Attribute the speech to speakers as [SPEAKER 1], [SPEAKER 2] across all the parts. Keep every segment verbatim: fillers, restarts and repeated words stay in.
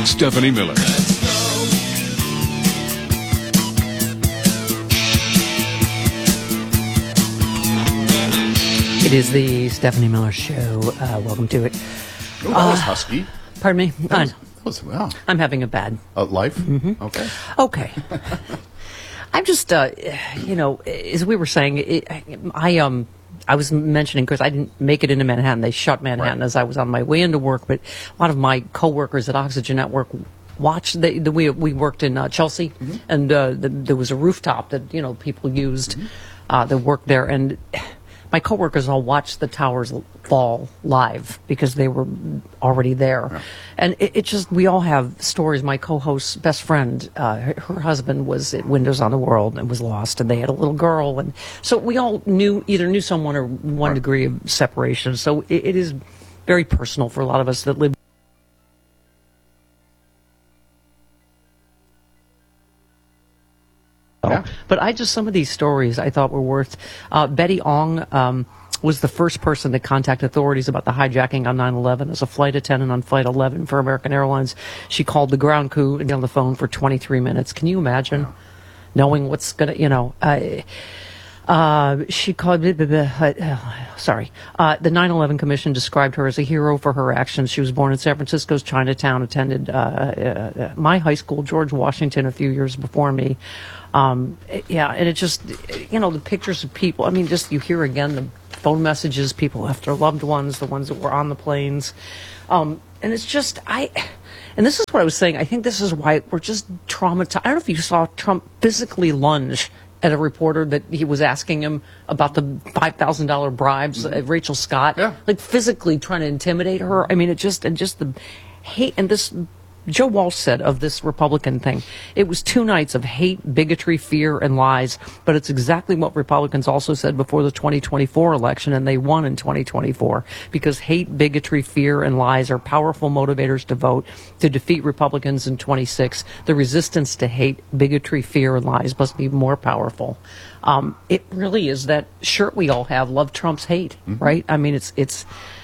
[SPEAKER 1] Stephanie Miller.
[SPEAKER 2] It is the Stephanie Miller Show. Uh, welcome to it.
[SPEAKER 3] Oh, that was husky.
[SPEAKER 2] Pardon me?
[SPEAKER 3] That was,
[SPEAKER 2] I-
[SPEAKER 3] that was, wow.
[SPEAKER 2] I'm having a bad.
[SPEAKER 3] Uh, life?
[SPEAKER 2] Mhm.
[SPEAKER 3] Okay.
[SPEAKER 2] Okay. I'm just, uh, you know, as we were saying, it, I um, I was mentioning because I didn't make it into Manhattan. They shut Manhattan
[SPEAKER 3] Right.
[SPEAKER 2] as I was on my way into work. But a lot of my coworkers at Oxygen Network watched. The, the we we worked in uh, Chelsea,
[SPEAKER 3] Mm-hmm.
[SPEAKER 2] and uh, the, there was a rooftop that you know people used
[SPEAKER 3] Mm-hmm.
[SPEAKER 2] uh, that worked there, and my coworkers all watched the towers fall live because they were already there.
[SPEAKER 3] Yeah.
[SPEAKER 2] And it, it just, we all have stories. My co-host's best friend, uh, her, her husband was at Windows on the World and was lost, and they had a little girl. And so we all knew, either knew someone or one
[SPEAKER 3] Right.
[SPEAKER 2] degree of separation. So it, it is very personal for a lot of us that live.
[SPEAKER 3] Yeah.
[SPEAKER 2] But I just, some of these stories I thought were worth. Uh, Betty Ong um, was the first person to contact authorities about the hijacking on nine eleven as a flight attendant on Flight eleven for American Airlines. She called the ground crew and on the phone for twenty-three minutes. Can you imagine
[SPEAKER 3] Yeah.
[SPEAKER 2] knowing what's going to, you know, uh, uh, she called, blah, blah, blah, uh, sorry, uh, the nine eleven Commission described her as a hero for her actions. She was born in San Francisco's Chinatown, attended uh, uh, my high school, George Washington, a few years before me. Um, yeah, and it just, you know, the pictures of people, I mean, just you hear again the phone messages, people left their loved ones, the ones that were on the planes. Um, and it's just, I, and this is what I was saying, I think this is why we're just traumatized. I don't know if you saw Trump physically lunge at a reporter that he was asking him about the five thousand dollars bribes, uh, Rachel Scott,
[SPEAKER 3] Yeah.
[SPEAKER 2] like physically trying to intimidate her. I mean, it just, and just the hate, and this, Joe Walsh said of this Republican thing, it was two nights of hate, bigotry, fear, and lies, but it's exactly what Republicans also said before the twenty twenty-four election, and they won in twenty twenty-four, because hate, bigotry, fear, and lies are powerful motivators to vote to defeat Republicans in twenty-six. The resistance to hate, bigotry, fear, and lies must be more powerful. Um, it really is that shirt we all have, Love Trump's Hate,
[SPEAKER 3] Mm-hmm.
[SPEAKER 2] right? I mean, it's, it's,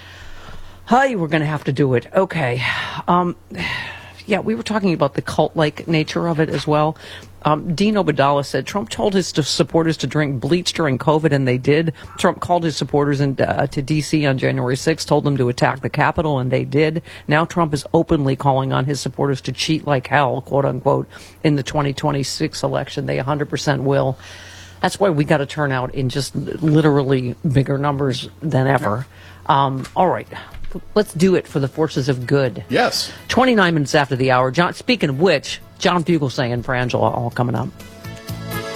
[SPEAKER 2] hi, we're going to have to do it. Okay. Um, Yeah, we were talking about the cult-like nature of it as well. Um, Dean Obeidallah said Trump told his supporters to drink bleach during COVID, and they did. Trump called his supporters in, uh, to D C on January sixth, told them to attack the Capitol, and they did. Now Trump is openly calling on his supporters to cheat like hell, quote-unquote, in the twenty twenty-six election. They one hundred percent will. That's why we got to turn out in just literally bigger numbers than ever. Um, all right. Let's do it for the forces of good.
[SPEAKER 3] Yes.
[SPEAKER 2] twenty-nine minutes after the hour. John, speaking of which, John Fugelsang and Frangela all coming up.